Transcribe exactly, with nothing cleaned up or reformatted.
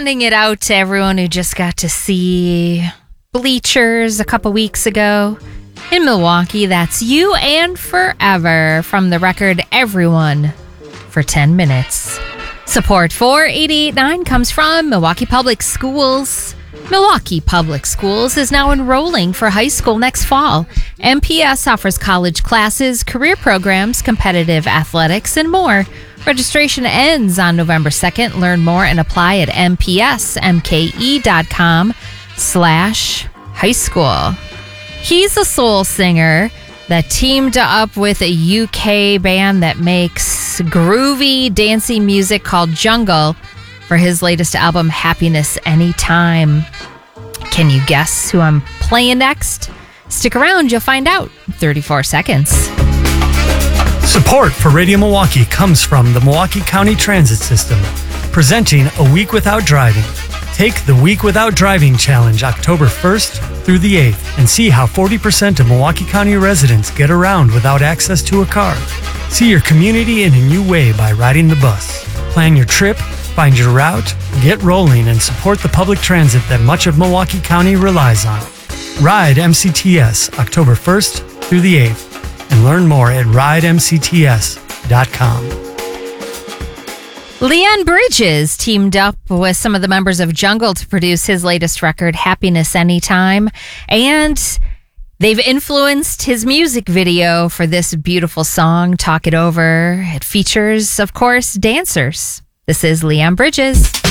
sending it out to everyone who just got to see Bleachers a couple weeks ago in Milwaukee. That's You and Forever from the record Everyone for ten minutes. Support for eighty-eight point nine comes from Milwaukee Public Schools. Milwaukee Public Schools is now enrolling for high school next fall. M P S offers college classes, career programs, competitive athletics, and more. Registration ends on November second. Learn more and apply at mpsmke.com slash high school. He's a soul singer that teamed up with a U K band that makes groovy, dancey music called Jungle for his latest album, Happiness Anytime. Can you guess who I'm playing next? Stick around, you'll find out in thirty-four seconds. Support for Radio Milwaukee comes from the Milwaukee County Transit System, presenting A Week Without Driving. Take the Week Without Driving Challenge October first through the eighth and see how forty percent of Milwaukee County residents get around without access to a car. See your community in a new way by riding the bus. Plan your trip, find your route, get rolling, and support the public transit that much of Milwaukee County relies on. Ride M C T S October first through the eighth and learn more at ride m c t s dot com. Leon Bridges teamed up with some of the members of Jungle to produce his latest record, Happiness Anytime, and they've influenced his music video for this beautiful song, Talk It Over. It features, of course, dancers. This is Leon Bridges.